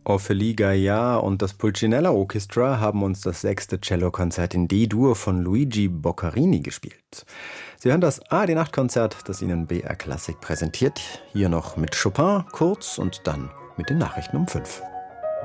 Ophélie Gaillard und das Pulcinella Orchestra haben uns das 6. Cellokonzert in D-Dur von Luigi Boccherini gespielt. Sie hören das ARD-Nachtkonzert, das Ihnen BR Klassik präsentiert. Hier noch mit Chopin kurz und dann mit den Nachrichten um 5.